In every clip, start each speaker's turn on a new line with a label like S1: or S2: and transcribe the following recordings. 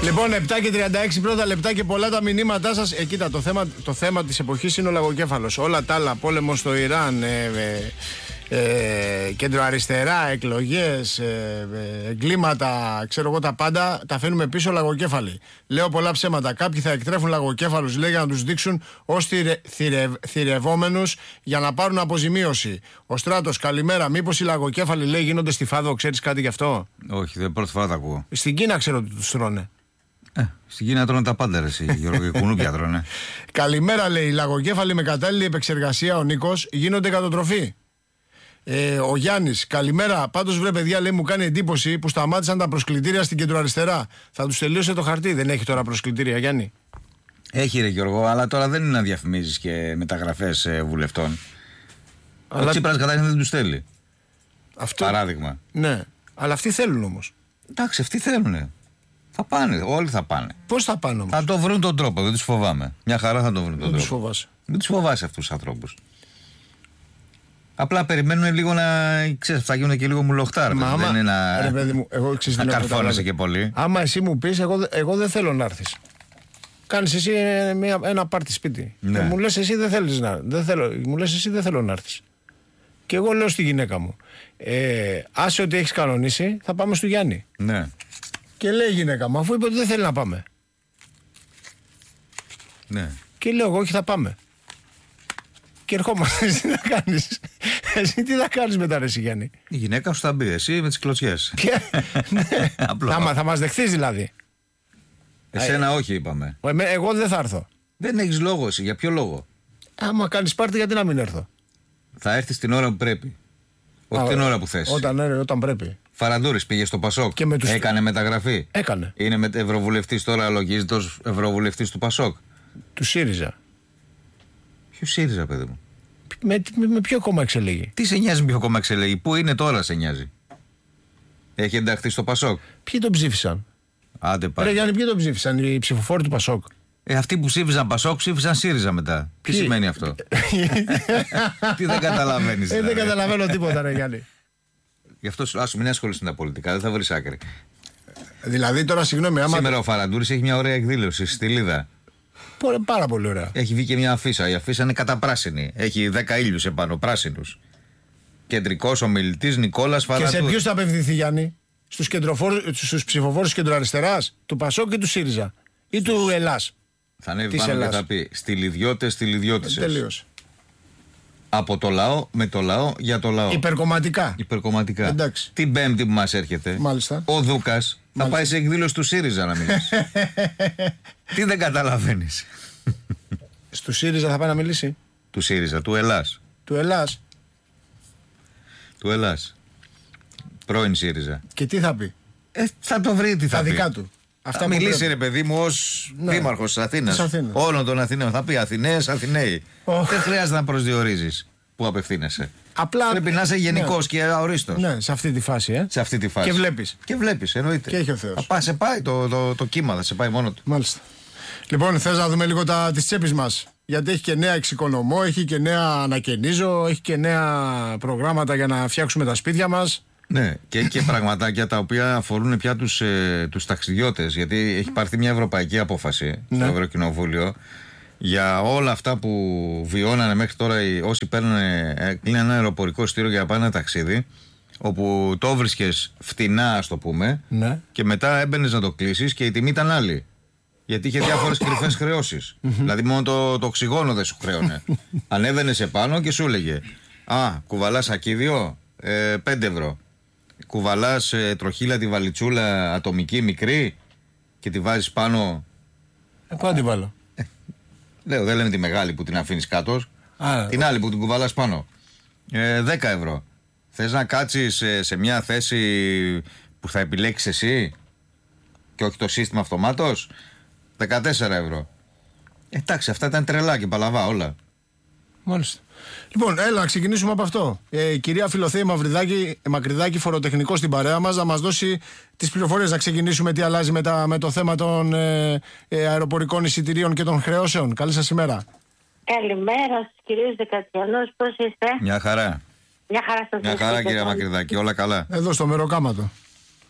S1: Λοιπόν, 7:36 πρώτα λεπτά και πολλά τα μηνύματά σας. Κοίτα, το θέμα της εποχής είναι ο λαγοκέφαλος. Όλα τα άλλα, πόλεμο στο Ιράν, κεντροαριστερά, εκλογές, εγκλήματα, ξέρω εγώ, τα πάντα τα φέρνουμε πίσω λαγοκέφαλοι. Λέω πολλά ψέματα. Κάποιοι θα εκτρέφουν λαγοκέφαλους, λέει, για να τους δείξουν ως θηρευόμενους για να πάρουν αποζημίωση. Ο Στράτος, καλημέρα. Μήπως οι λαγοκέφαλοι, λέει, γίνονται στη Φάδο, ξέρεις κάτι γι' αυτό?
S2: Όχι, δεν πρώτη φορά τα ακούω.
S1: Στην Κίνα ξέρω ότι τους τρώνε.
S2: Στην Κίνα τρώνε τα πάντα, ρε εσύ, Γιώργο, και κουνούπια τρώνε.
S1: Καλημέρα, λέει. Οι λαγοκέφαλοι με κατάλληλη επεξεργασία, ο Νίκος, γίνονται κατοτροφή. Ο Γιάννης, καλημέρα. Πάντως, βρε παιδιά, λέει, μου κάνει εντύπωση που σταμάτησαν τα προσκλητήρια στην κεντροαριστερά. Θα τους τελείωσε το χαρτί. Δεν έχει τώρα προσκλητήρια, Γιάννη?
S2: Έχει, ρε Γιώργο, αλλά τώρα δεν είναι να διαφημίζεις και μεταγραφές βουλευτών. Αλλά... Ο Τσίπρας καταρχήν δεν τους θέλει.
S1: Αυτό...
S2: Παράδειγμα.
S1: Ναι, αλλά αυτοί θέλουν όμως.
S2: Εντάξει, αυτοί θέλουνε. Θα πάνε, όλοι θα πάνε.
S1: Πώς θα πάνε όμως?
S2: Θα το βρουν τον τρόπο, δεν τους φοβάμαι. Μια χαρά θα το βρουν τον τρόπο.
S1: Δεν τους φοβάσαι.
S2: Δεν τους φοβάσαι αυτούς τους ανθρώπους. Απλά περιμένουν λίγο να. Ξέρεις, θα γίνουν και λίγο μουλοχτάρ. Δεν είναι να.
S1: Ρε παιδί μου, εγώ
S2: να καρφώνεσαι και πολύ.
S1: Άμα εσύ μου πεις, εγώ δεν θέλω να έρθεις. Κάνεις εσύ ένα πάρτι σπίτι.
S2: Ναι.
S1: Και μου λες εσύ δεν θέλεις να. Μου λες εσύ δεν θέλω να έρθεις. Και εγώ λέω στη γυναίκα μου, άσε ότι έχεις κανονίσει, θα πάμε στο Γιάννη.
S2: Ναι.
S1: Και λέει η γυναίκα μου, αφού είπε ότι δεν θέλει να πάμε.
S2: Ναι.
S1: Και λέω εγώ, όχι, θα πάμε. Και ερχόμαστε, εσύ τι θα κάνεις? Εσύ τι θα κάνεις μετά, ρε εσύ, Γιάννη?
S2: Η γυναίκα σου θα μπει, εσύ με τις κλωτσιές.
S1: Ναι. Θα μας δεχθείς δηλαδή?
S2: Εσένα όχι, είπαμε.
S1: Εγώ δεν θα έρθω.
S2: Δεν έχεις λόγο εσύ, για ποιο λόγο?
S1: Άμα κάνεις πάρτι, γιατί να μην έρθω?
S2: Θα έρθεις την ώρα που πρέπει. Όχι την ώρα που θες.
S1: Όταν πρέπει.
S2: Φαραντούρης πήγε στο Πασόκ. Έκανε μεταγραφή.
S1: Έκανε.
S2: Είναι ευρωβουλευτής τώρα, λογίζεται ως ευρωβουλευτής του Πασόκ.
S1: Του ΣΥΡΙΖΑ.
S2: Ποιο ΣΥΡΙΖΑ, παιδί μου?
S1: Με ποιο κόμμα εξελέγει?
S2: Τι σε νοιάζει με ποιο κόμμα εξελέγει? Πού είναι τώρα σε νοιάζει? Έχει ενταχθεί στο Πασόκ.
S1: Ποιοι τον ψήφισαν?
S2: Άντε πάλι.
S1: Ρε Γιάννη, ποιοι τον ψήφισαν? Οι ψηφοφόροι του Πασόκ.
S2: Αυτοί που ψήφισαν Πασόκ ψήφισαν ΣΥΡΙΖΑ μετά. Τι σημαίνει αυτό? Τι δεν καταλαβαίνεις?
S1: Δεν καταλαβαίνω τίποτα, ρε Γιάννη.
S2: Γι' αυτό σου μην ασχολείσαι με τα πολιτικά, δεν θα βρεις άκρη.
S1: Δηλαδή τώρα, συγγνώμη, άμα.
S2: Σήμερα ο Φαραντούρης έχει μια ωραία εκδήλωση στη Λίδα.
S1: Πάρα πολύ ωραία.
S2: Έχει βγει και μια αφίσα. Η αφίσα είναι καταπράσινη. Έχει 10 ήλιους επάνω, πράσινους. Κεντρικός ομιλητής Νικόλας Φαραντούρης.
S1: Και σε ποιους θα απευθυνθεί, Γιάννη? Στους ψηφοφόρους της κεντροαριστεράς, του Πασόκ και του ΣΥΡΙΖΑ? Ή του Ελλάς?
S2: Θα ανέβει πάνω και θα πει στυλιδιώτες, στυλιδιώτισσες.
S1: Τελείωσε.
S2: Από το λαό, με το λαό, για το λαό.
S1: Υπερκομματικά. Εντάξει.
S2: Την Πέμπτη που μας έρχεται,
S1: μάλιστα,
S2: ο Δούκας θα πάει σε εκδήλωση του ΣΥΡΙΖΑ να μιλήσει. Τι δεν καταλαβαίνεις?
S1: Του ΣΥΡΙΖΑ θα πάει να μιλήσει?
S2: Του ΣΥΡΙΖΑ, του Ελλάς.
S1: Του Ελλάς.
S2: Του Ελλάς. Πρώην ΣΥΡΙΖΑ.
S1: Και τι θα πει?
S2: Θα το βρει τι θα πει.
S1: Τα δικά του.
S2: Θα μιλήσει, ρε παιδί μου, ως δήμαρχος της Αθήνας. Όλων των Αθηναίων. Θα πει Αθηναίες, Αθηναίοι. Δεν χρειάζεται να προσδιορίζεις που απευθύνεσαι.
S1: Απλά
S2: πρέπει να είσαι γενικός και αορίστος.
S1: Ναι, σε αυτή τη φάση.
S2: Σε αυτή τη φάση.
S1: Και βλέπεις.
S2: Εννοείται.
S1: Και έχει ο Θεός.
S2: Σε πάει το κύμα, θα σε πάει μόνο του.
S1: Μάλιστα. Λοιπόν, θες να δούμε λίγο τις τσέπης μας? Γιατί έχει και νέα εξοικονομώ, έχει και νέα ανακαινίζω, έχει και νέα προγράμματα για να φτιάξουμε τα σπίτια μας.
S2: Ναι, και έχει και πραγματάκια τα οποία αφορούν πια τους ταξιδιώτες. Γιατί έχει πάρθει μια ευρωπαϊκή απόφαση στο Ευρωκοινοβούλιο για όλα αυτά που βιώνανε μέχρι τώρα όσοι κλείνουν ένα αεροπορικό εισιτήριο για να πάνε ένα ταξίδι, όπου το βρίσκες φτηνά, ας το πούμε, και μετά έμπαινες να το κλείσεις και η τιμή ήταν άλλη. Γιατί είχε διάφορες κρυφές χρεώσεις. Δηλαδή, μόνο το οξυγόνο δεν σου χρέωνε. Ανέβαινες επάνω και σου έλεγε κουβαλάς ακίδιο, 5 ευρώ. Κουβαλάς τροχίλα τη βαλιτσούλα ατομική μικρή και τη βάζεις πάνω.
S1: Πού να την βάλω?
S2: Λέω, δεν λένε τη μεγάλη που την αφήνεις κάτω. Την άλλη που την κουβαλάς πάνω. 10 ευρώ. Θες να κάτσεις σε μια θέση που θα επιλέξεις εσύ και όχι το σύστημα αυτομάτως? 14 ευρώ. Εντάξει, αυτά ήταν τρελά και παλαβά όλα.
S1: Μάλιστα. Λοιπόν, έλα να ξεκινήσουμε από αυτό. Κυρία Φιλοθέη Μακρυδάκη, φοροτεχνικό στην παρέα μας, να μας δώσει τις πληροφορίες. Να ξεκινήσουμε τι αλλάζει με το θέμα των αεροπορικών εισιτηρίων και των χρεώσεων. Καλή σας ημέρα.
S3: Καλημέρα στους κυρίους Δεκατιανούς, πώς είστε?
S2: Μια χαρά.
S3: Μια χαρά σας.
S2: Μια χαρά, κυρία Μακρυδάκη, όλα καλά.
S1: Εδώ στο Μεροκάματο.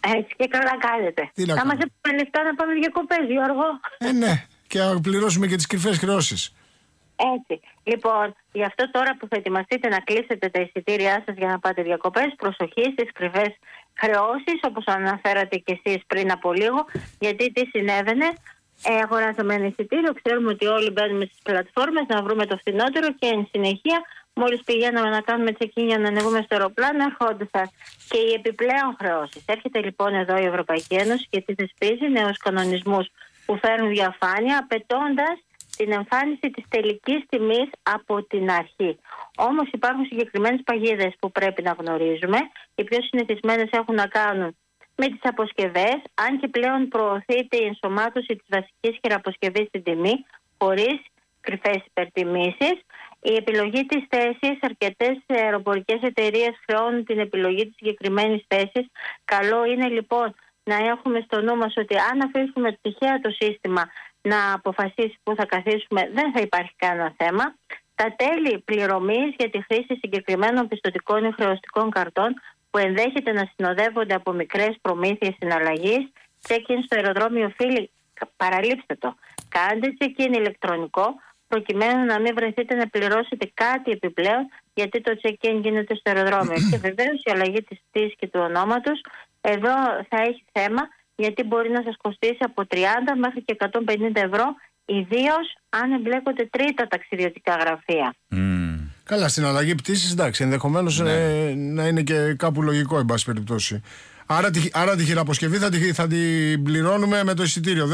S3: Έτσι και καλά κάνετε. Θα μας έπρεπε λεφτά να πάμε διακοπές, Γιώργο.
S1: Ναι, και να πληρώσουμε και τις κρυφές χρεώσεις.
S3: Έτσι. Λοιπόν, γι' αυτό τώρα που θα ετοιμαστείτε να κλείσετε τα εισιτήριά σας για να πάτε διακοπές, προσοχή στις κρυφές χρεώσεις, όπως αναφέρατε και εσείς πριν από λίγο, γιατί τι συνέβαινε. Αγοράσαμε ένα εισιτήριο, ξέρουμε ότι όλοι μπαίνουμε στις πλατφόρμες να βρούμε το φθηνότερο και εν συνεχεία, μόλις πηγαίναμε να κάνουμε check-in για να ανεβούμε στο αεροπλάνο, ερχόντουσαν και οι επιπλέον χρεώσεις. Έρχεται λοιπόν εδώ η Ευρωπαϊκή Ένωση και τη θεσπίζει νέους κανονισμούς που φέρνουν διαφάνεια, απαιτώντας την εμφάνιση της τελικής τιμής από την αρχή. Όμως υπάρχουν συγκεκριμένες παγίδες που πρέπει να γνωρίζουμε. Οι πιο συνηθισμένες έχουν να κάνουν με τις αποσκευές, αν και πλέον προωθείται η ενσωμάτωση της βασικής χειραποσκευής στην τιμή, χωρίς κρυφές υπερτιμήσεις. Η επιλογή της θέσης, αρκετές αεροπορικές εταιρείες χρεώνουν την επιλογή της συγκεκριμένης θέσης. Καλό είναι λοιπόν να έχουμε στο νου μας ότι αν αφήσουμε τυχαία το σύστημα να αποφασίσει που θα καθίσουμε, δεν θα υπάρχει κανένα θέμα. Τα τέλη πληρωμής για τη χρήση συγκεκριμένων πιστωτικών ή χρεωστικών καρτών που ενδέχεται να συνοδεύονται από μικρές προμήθειες συναλλαγής, check-in στο αεροδρόμιο, φίλοι, παραλείψτε το. Κάντε check-in ηλεκτρονικό, προκειμένου να μην βρεθείτε να πληρώσετε κάτι επιπλέον, γιατί το check-in γίνεται στο αεροδρόμιο. Και βεβαίως η αλλαγή της στήσης και του ονόματος εδώ θα έχει θέμα, γιατί μπορεί να σας κοστίσει από 30 μέχρι και 150 ευρώ, ιδίως αν εμπλέκονται τρίτα ταξιδιωτικά γραφεία.
S1: Καλά, στην αλλαγή πτήσης, εντάξει, ενδεχομένως να είναι και κάπου λογικό, εν πάση περιπτώσει. Άρα τη χειραποσκευή θα την πληρώνουμε με το εισιτήριο.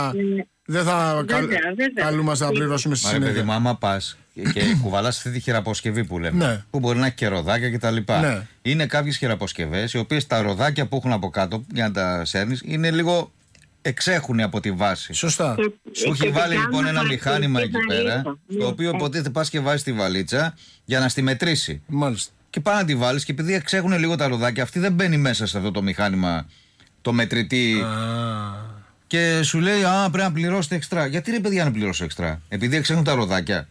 S1: Δεν θα καλούμαστε να πληρώσουμε στη συνέχεια.
S2: Παιδί μου, άμα πας και κουβαλάς αυτή τη χειραποσκευή που λέμε, που μπορεί να έχει και ροδάκια κτλ. Είναι κάποιες χειραποσκευές οι οποίες τα ροδάκια που έχουν από κάτω για να τα σέρνεις είναι λίγο εξέχουν από τη βάση.
S1: Σωστά.
S2: Σου έχει βάλει λοιπόν ένα μηχάνημα εκεί πέρα, το οποίο ποτέ πας και βάζεις τη βαλίτσα για να στη μετρήσει.
S1: Μάλιστα.
S2: Και πάει να τη βάλεις και επειδή εξέχουν λίγο τα ροδάκια, αυτή δεν μπαίνει μέσα σε αυτό το μηχάνημα, το μετρητή. Και σου λέει, πρέπει να πληρώσετε εξτρά. Γιατί ρε παιδιά να πληρώσω εξτρά? Επειδή εξέχουν τα ροδάκια.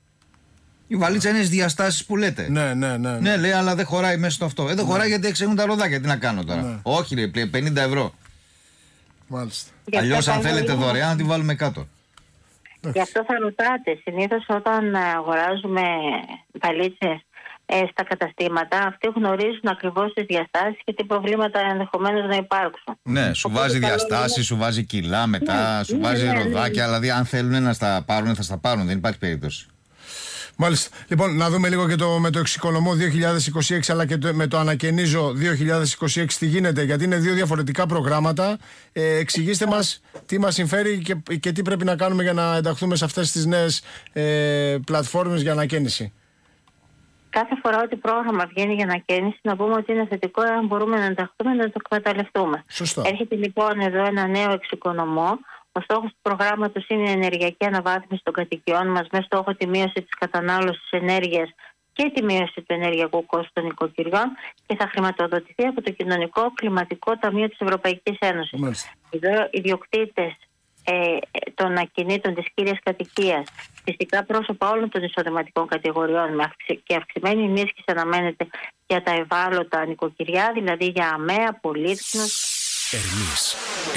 S2: Η βαλίτσα είναι στις διαστάσεις που λέτε. Ναι, λέει, αλλά δεν χωράει μέσα στο αυτό. Δεν χωράει γιατί εξέχουν τα ροδάκια. Τι να κάνω τώρα? Όχι, λέει, 50 ευρώ.
S1: Μάλιστα.
S2: Αλλιώς, αν θέλετε δωρεάν, να τη βάλουμε κάτω.
S3: Γι' αυτό θα ρωτάτε. Συνήθως όταν αγοράζουμε βαλίτσες στα καταστήματα, αυτοί γνωρίζουν ακριβώς τις διαστάσεις και τι προβλήματα ενδεχομένως να υπάρξουν.
S2: Ναι, σου βάζει διαστάσεις, σου βάζει κιλά μετά, σου βάζει ροδάκια. Δηλαδή, αν θέλουν να στα πάρουν, θα στα πάρουν. Δεν υπάρχει περίπτωση.
S1: Μάλιστα. Λοιπόν, να δούμε λίγο και με το εξοικονομώ 2026 αλλά και με το ανακαινίζω 2026 τι γίνεται, γιατί είναι δύο διαφορετικά προγράμματα. Εξηγήστε μας τι μας συμφέρει και τι πρέπει να κάνουμε για να ενταχθούμε σε αυτές τις νέες πλατφόρμες για ανακαίνιση.
S3: Κάθε φορά ότι πρόγραμμα βγαίνει για ανακαίνιση, να πούμε ότι είναι θετικό αν μπορούμε να ενταχθούμε να το εκμεταλλευτούμε.
S1: Σωστά.
S3: Έρχεται λοιπόν εδώ ένα νέο εξοικονομώ. Ο στόχος του προγράμματος είναι η ενεργειακή αναβάθμιση των κατοικιών μας με στόχο τη μείωση της κατανάλωσης ενέργειας και τη μείωση του ενεργειακού κόστου των οικοκυριών και θα χρηματοδοτηθεί από το Κοινωνικό Κλιματικό Ταμείο της Ευρωπαϊκής Ένωσης. Εδώ οι ιδιοκτήτες των ακινήτων της κύριας κατοικίας, φυσικά πρόσωπα όλων των εισοδηματικών κατηγοριών και αυξημένη ενίσχυση αναμένεται για τα ευάλωτα νοικοκυριά, δηλαδή για ΑΜΕΑ, Πολύτχνος.
S4: Ερμής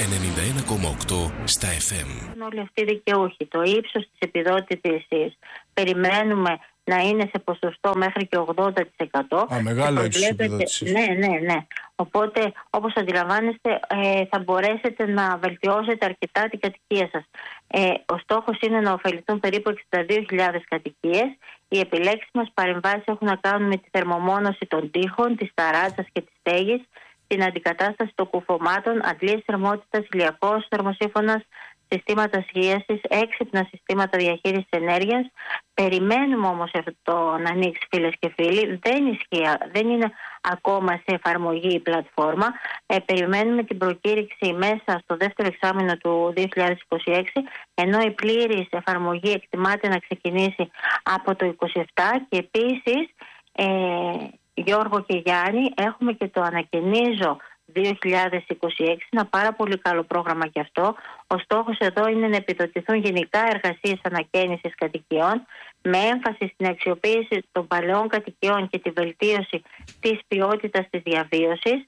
S4: 91,8 στα FM.
S3: Όλοι αυτοί οι δικαιούχοι. Το ύψος της επιδότησης περιμένουμε να είναι σε ποσοστό μέχρι και 80%.
S1: Μεγάλο ύψος επιδότησης.
S3: Ναι. Οπότε, όπως αντιλαμβάνεστε, θα μπορέσετε να βελτιώσετε αρκετά την κατοικία σας. Ο στόχος είναι να ωφεληθούν περίπου 62.000 κατοικίες. Οι επιλέξιμες παρεμβάσεις έχουν να κάνουν με τη θερμομόνωση των τοίχων, της ταράτσας και της στέγης, την αντικατάσταση των κουφωμάτων, αντλίες θερμότητας, ηλιακός θερμοσύφωνας, συστήματα σχίασης, έξυπνα συστήματα διαχείρισης ενέργειας. Περιμένουμε όμως αυτό να ανοίξει, φίλες και φίλοι. Δεν είναι ακόμα σε εφαρμογή η πλατφόρμα. Περιμένουμε την προκήρυξη μέσα στο δεύτερο εξάμηνο του 2026, ενώ η πλήρης εφαρμογή εκτιμάται να ξεκινήσει από το 2027 και επίσης Γιώργο και Γιάννη, έχουμε και το ανακαινίζω 2026, ένα πάρα πολύ καλό πρόγραμμα και αυτό. Ο στόχος εδώ είναι να επιδοτηθούν γενικά εργασίες ανακαίνησης κατοικιών με έμφαση στην αξιοποίηση των παλαιών κατοικιών και τη βελτίωση της ποιότητας της διαβίωσης.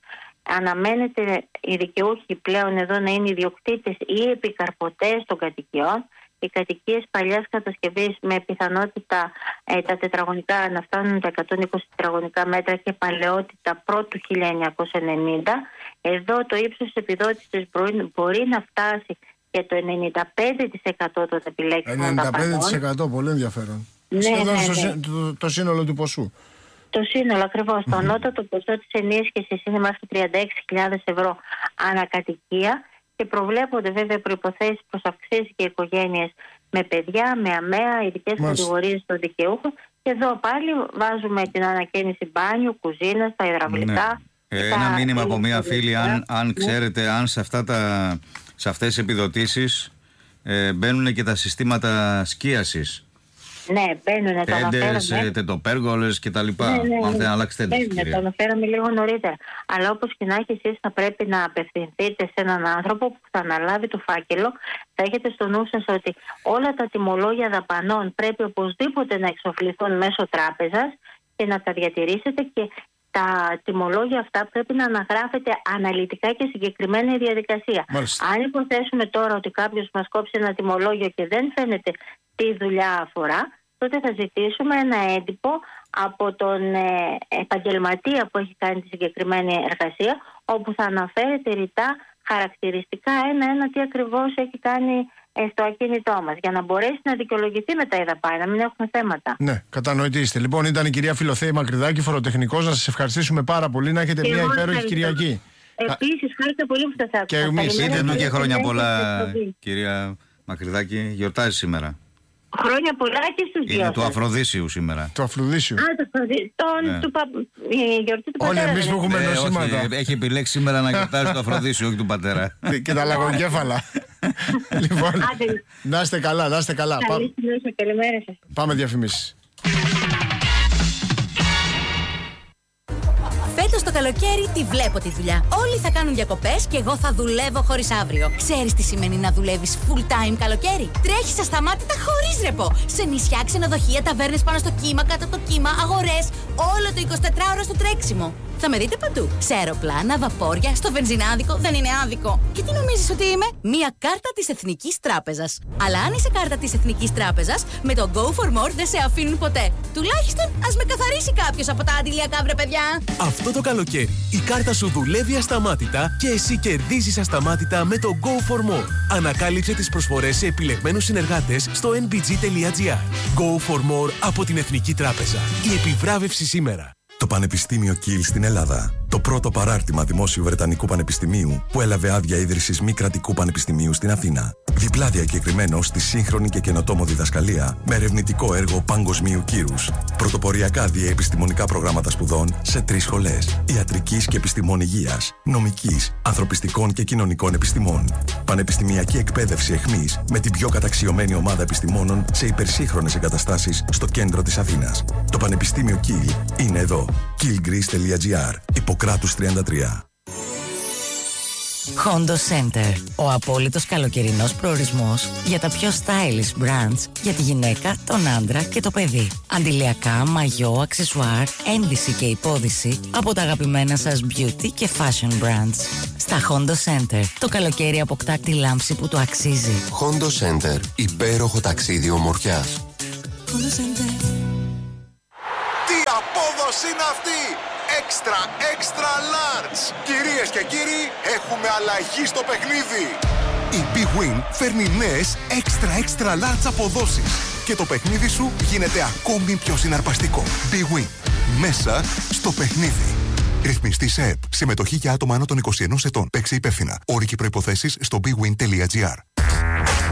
S3: αναμένεται οι δικαιούχοι πλέον εδώ να είναι ιδιοκτήτες ή επικαρπωτές των κατοικιών. Οι κατοικίες παλιάς κατασκευής με πιθανότητα τα τετραγωνικά να φτάνουν τα 120 τετραγωνικά μέτρα και παλαιότητα πρώτου 1990. Εδώ το ύψος της επιδότησης μπορεί να φτάσει και το 95% των επιλέξιμων δαπανών.
S1: 95%, πολύ ενδιαφέρον.
S3: Ναι,
S1: σχεδόν το σύνολο του ποσού.
S3: Το σύνολο ακριβώς. Το ανώτατο ποσό της ενίσχυσης είναι μέχρι 36.000 ευρώ ανακατοικία και προβλέπονται βέβαια προϋποθέσεις προς αυξήσεις και οικογένειες με παιδιά, με αμαία, ειδικές κατηγορίες των δικαιούχων. Και εδώ πάλι βάζουμε την ανακαίνιση μπάνιου, κουζίνας, τα υδραυλικά.
S2: Ένα μήνυμα από μία φίλη, αν ξέρετε, αν σε αυτές τις επιδοτήσεις μπαίνουν και τα συστήματα σκίασης.
S3: Ναι, μπαίνουν.
S2: Τέντες, τετοπέργολες κτλ. Αν θέλετε να αλλάξετε τέντες.
S3: Το αναφέραμε λίγο νωρίτερα. Αλλά όπως και να έχει, εσείς θα πρέπει να απευθυνθείτε σε έναν άνθρωπο που θα αναλάβει το φάκελο. Θα έχετε στο νου σας ότι όλα τα τιμολόγια δαπανών πρέπει οπωσδήποτε να εξοφληθούν μέσω τράπεζας και να τα διατηρήσετε, και τα τιμολόγια αυτά πρέπει να αναγράφεται αναλυτικά και συγκεκριμένα η διαδικασία.
S1: Μάλιστα.
S3: Αν υποθέσουμε τώρα ότι κάποιος μας κόψει ένα τιμολόγιο και δεν φαίνεται τι δουλειά αφορά, τότε θα ζητήσουμε ένα έντυπο από τον επαγγελματία που έχει κάνει τη συγκεκριμένη εργασία, όπου θα αναφέρεται ρητά χαρακτηριστικά ένα-ένα τι ακριβώς έχει κάνει στο ακίνητό μας, για να μπορέσει να δικαιολογηθεί μετά η δαπάνη, να μην έχουμε θέματα.
S1: Ναι, κατανοητοί είστε. Λοιπόν, ήταν η κυρία Φιλοθέη Μακρυδάκη, φοροτεχνικός. Να σας ευχαριστήσουμε πάρα πολύ. Να έχετε μια υπέροχη Κυριακή.
S3: Επίσης, χάρηκα πολύ που σας άκουσα.
S1: Και εμείς.
S2: Είτε του και χρόνια πολλά, κυρία Μακρυδάκη. Γιορτάζει σήμερα.
S3: Χρόνια πολλά και στους δυο.
S2: Είναι του Αφροδίσιου σήμερα.
S1: Του Αφροδίσιου.
S3: Η γιορτή του πατέρα.
S1: Όλοι εμείς που έχουμε νοσήματα.
S2: Έχει επιλέξει σήμερα να γιορτάζει του Αφροδίσιου, όχι του πατέρα.
S1: Και τα λαγοκέφαλα. Λοιπόν, να είστε καλά, να είστε καλά.
S3: Καλημέρα σας.
S1: Πάμε διαφημίσεις.
S5: Φέτος το καλοκαίρι τη βλέπω τη δουλειά. Όλοι θα κάνουν διακοπές και εγώ θα δουλεύω χωρίς αύριο. Ξέρεις τι σημαίνει να δουλεύεις full time καλοκαίρι? Τρέχεις ασταμάτητα χωρίς ρεπό. Σε νησιά, ξενοδοχεία, ταβέρνες πάνω στο κύμα, κάτω από το κύμα, αγορές. Όλο το 24ωρο στο τρέξιμο. Θα με δείτε παντού. Σε αεροπλάνα, βαπόρια, στο βενζινάδικο. Δεν είναι άδικο. Και τι νομίζεις ότι είμαι? Μία κάρτα της Εθνικής Τράπεζας. Αλλά αν είσαι κάρτα της Εθνικής Τράπεζας, με το Go for More δεν σε αφήνουν ποτέ. Τουλάχιστον ας με καθαρίσει κάποιος από τα αντιλιακά, βρε παιδιά.
S6: Αυτό το καλοκαίρι η κάρτα σου δουλεύει ασταμάτητα και εσύ κερδίζεις ασταμάτητα με το Go for More. Ανακάλυψε τις προσφορές σε επιλεγμένους συνεργάτες στο nbg.gr. Go for More από την Εθνική Τράπεζα. Η επιβράβευση σήμερα.
S7: Το Πανεπιστήμιο Kiel στην Ελλάδα. Το πρώτο παράρτημα δημόσιου Βρετανικού Πανεπιστημίου που έλαβε άδεια ίδρυσης μη κρατικού πανεπιστημίου στην Αθήνα. Διπλά διακεκριμένο στη σύγχρονη και καινοτόμο διδασκαλία με ερευνητικό έργο παγκοσμίου κύρους. Πρωτοποριακά διεπιστημονικά προγράμματα σπουδών σε 3 σχολές. Ιατρικής και επιστημών υγείας, νομικής, ανθρωπιστικών και κοινωνικών επιστημών. Πανεπιστημιακή εκπαίδευση εχμής με την πιο καταξιωμένη ομάδα επιστημόνων σε υπερσύγχρονες εγκαταστάσεις στο κέντρο της Αθήνας. Το Πανεπιστήμιο Kiel είναι εδώ. kielgreece.gr. Ιπποκράτους 33.
S8: Hondo Center. Ο απόλυτος καλοκαιρινός προορισμός για τα πιο stylish brands για τη γυναίκα, τον άντρα και το παιδί. Αντιλιακά, μαγιό, αξεσουάρ, ένδυση και υπόδυση από τα αγαπημένα σας beauty και fashion brands. Στα Hondo Center το καλοκαίρι αποκτά τη λάμψη που το αξίζει.
S9: Hondo Center. Υπέροχο ταξίδι ομορφιάς.
S8: Hondo Center.
S10: Τι απόδοση είναι αυτή! Extra large! Κυρίες και κύριοι, έχουμε αλλαγή στο παιχνίδι! Η Big Win φέρνει νέες extra large αποδόσεις και το παιχνίδι σου γίνεται ακόμη πιο συναρπαστικό. Big Win. Μέσα στο παιχνίδι. Ρυθμιστή σε ΕΠ. Συμμετοχή για άτομα άνω των 21 ετών. Παίξε υπεύθυνα. Όροι και προϋποθέσεις στο bigwin.gr.